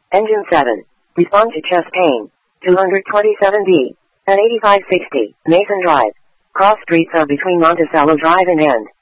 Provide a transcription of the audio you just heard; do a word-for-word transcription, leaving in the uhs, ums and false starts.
Engine seven. Respond to chest pain. two twenty-seven B. At eighty-five sixty, Mason Drive. Cross streets are between Monticello Drive and End.